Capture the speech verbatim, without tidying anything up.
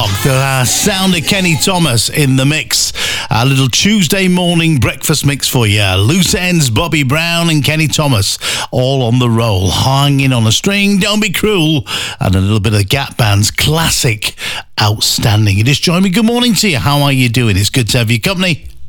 The uh, sound of Kenny Thomas in the mix. A little Tuesday morning breakfast mix for you. Loose Ends, Bobby Brown and Kenny Thomas, all on the roll. Hanging on a string, Don't Be Cruel, and a little bit of Gap Band's classic Outstanding. It is Join Me. Good morning to you. How are you doing? It's good to have your company.